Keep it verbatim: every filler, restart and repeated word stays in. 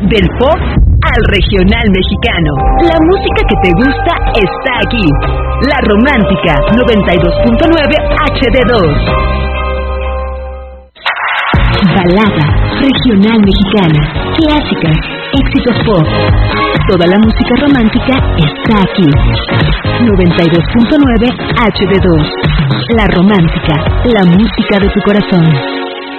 Del pop al regional mexicano. La música que te gusta está aquí. La Romántica noventa y dos punto nueve H D dos. Balada regional mexicana, clásicas, éxitos pop. Toda la música romántica está aquí. noventa y dos punto nueve H D dos. La Romántica, la música de tu corazón.